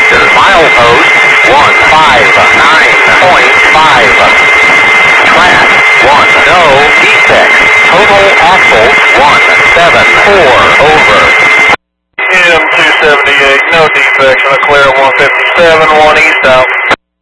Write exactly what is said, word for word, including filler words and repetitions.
Vector. Milepost one five nine point five. Track one, no defects. Total axle one seven four over.